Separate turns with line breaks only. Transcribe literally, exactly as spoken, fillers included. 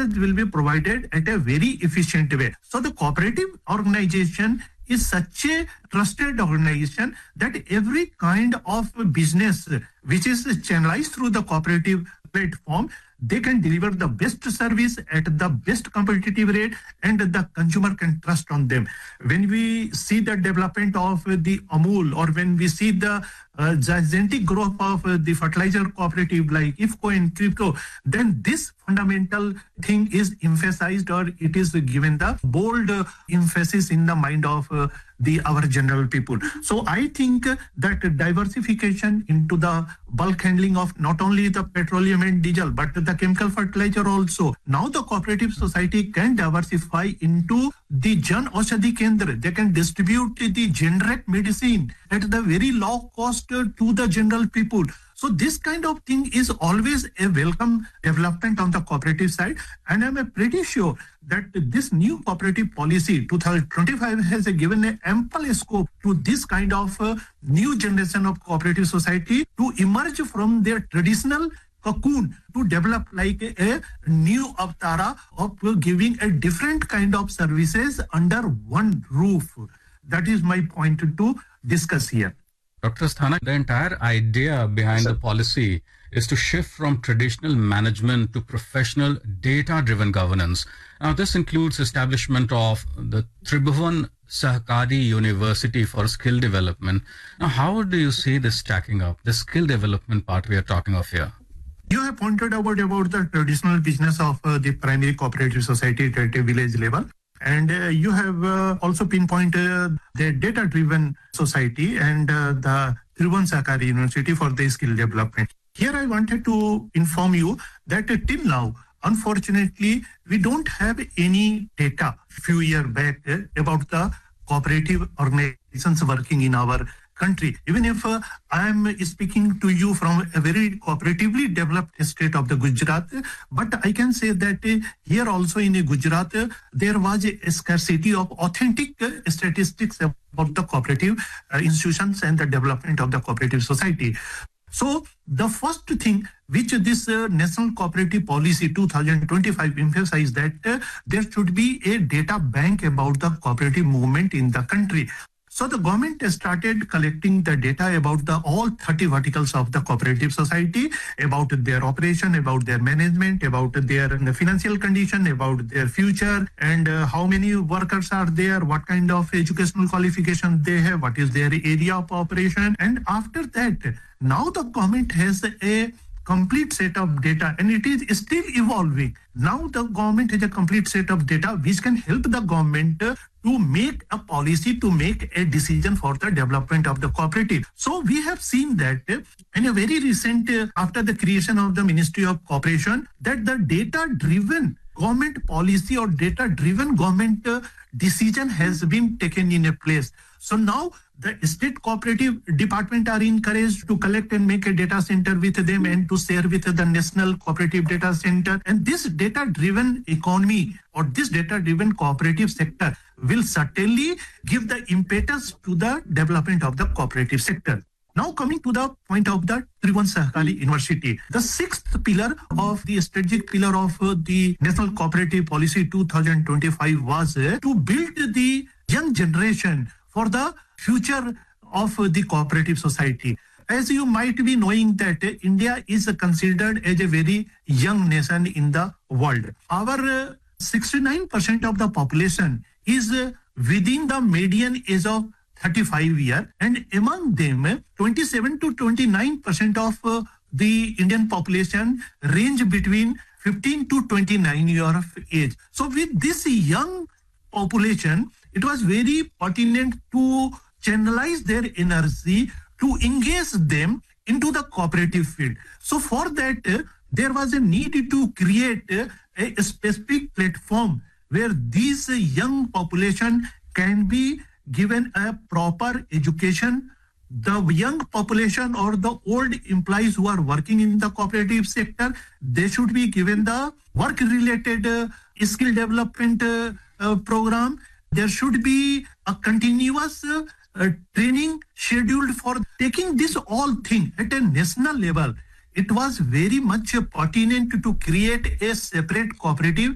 services will be provided at a very efficient way. So the cooperative organization is such a trusted organization that every kind of business which is channelized through the cooperative platform, they can deliver the best service at the best competitive rate and the consumer can trust on them. When we see the development of the Amul or when we see the uh, gigantic growth of uh, the fertilizer cooperative like IFFCO and Crypto, then this fundamental thing is emphasized or it is given the bold uh, emphasis in the mind of uh, the our general people. So I think uh, that diversification into the bulk handling of not only the petroleum and diesel but the chemical fertilizer also. Now the cooperative society can diversify into the Jan Aushadhi Kendra. They can distribute the generic medicine at the very low cost uh, to the general people. So this kind of thing is always a welcome development on the cooperative side. And I'm pretty sure that this new cooperative policy twenty twenty-five has given an ample scope to this kind of uh, new generation of cooperative society to emerge from their traditional cocoon to develop like a, a new avatara of uh, giving a different kind of services under one roof. That is my point to discuss here.
Doctor Asthana, the entire idea behind Sir. the policy is to shift from traditional management to professional data-driven governance. Now, this includes establishment of the Tribhuvan Sahakari University for skill development. Now, how do you see this stacking up, the skill development part we are talking of here?
You have pointed out about the traditional business of uh, the primary cooperative society at a village level. And uh, you have uh, also pinpointed uh, the data-driven society and uh, the Tribhuvan Sahakari University for the skill development. Here I wanted to inform you that uh, till now, unfortunately, we don't have any data a few years back uh, about the cooperative organizations working in our country. Even if uh, I am speaking to you from a very cooperatively developed state of the Gujarat, but I can say that uh, here also in Gujarat, uh, there was a scarcity of authentic uh, statistics about the cooperative uh, institutions and the development of the cooperative society. So the first thing which this uh, National Cooperative Policy twenty twenty-five emphasized that uh, there should be a data bank about the cooperative movement in the country. So the government started collecting the data about the all thirty verticals of the cooperative society, about their operation, about their management, about their uh, financial condition, about their future, and uh, how many workers are there, what kind of educational qualification they have, what is their area of operation. And after that, now the government has a complete set of data and it is still evolving. Now the government has a complete set of data which can help the government uh, to make a policy, to make a decision for the development of the cooperative. So we have seen that uh, in a very recent, uh, after the creation of the Ministry of Cooperation, that the data-driven government policy or data-driven government uh, decision has been taken in a place. So now the state cooperative department are encouraged to collect and make a data center with them and to share with the National Cooperative Data Center. And this data-driven economy or this data-driven cooperative sector will certainly give the impetus to the development of the cooperative sector. Now coming to the point of the Tribhuvan Sahakari University, the sixth pillar of the strategic pillar of uh, the National Cooperative Policy twenty twenty-five was uh, to build the young generation for the future of uh, the cooperative society. As you might be knowing that uh, India is uh, considered as a very young nation in the world. Our uh, sixty-nine percent of the population is uh, within the median age of thirty-five years, and among them twenty-seven to twenty-nine percent of uh, the Indian population range between fifteen to twenty-nine years of age. So with this young population, it was very pertinent to channelize their energy, to engage them into the cooperative field. So for that, uh, there was a need to create uh, a specific platform where this uh, young population can be given a proper education. The young population or the old employees who are working in the cooperative sector, they should be given the work-related uh, skill development uh, uh, program. There should be a continuous uh, uh, training scheduled for taking this all thing at a national level. It was very much pertinent to create a separate cooperative